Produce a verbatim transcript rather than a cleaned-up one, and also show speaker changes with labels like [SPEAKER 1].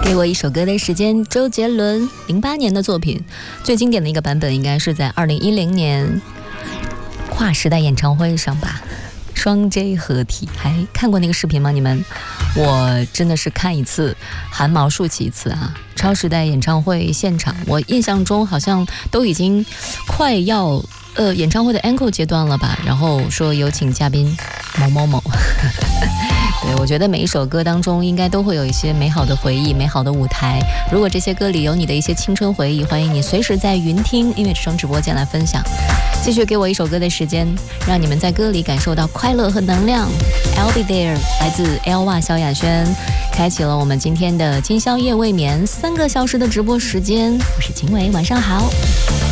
[SPEAKER 1] 给我一首歌的时间，周杰伦零八年的作品，最经典的一个版本应该是在二零一零年跨时代演唱会上吧，双 J 合体。还看过那个视频吗？你们？我真的是看一次汗毛竖起一次啊！超时代演唱会现场，我印象中好像都已经快要呃演唱会的 encore 阶段了吧，然后说有请嘉宾某某某。对，我觉得每一首歌当中应该都会有一些美好的回忆，美好的舞台。如果这些歌里有你的一些青春回忆，欢迎你随时在云听音乐之声直播间来分享。继续给我一首歌的时间，让你们在歌里感受到快乐和能量。 I'll be there 来自 L 瓦萧亚轩，开启了我们今天的今宵夜未眠三个小时的直播时间。我是秦伟，晚上好。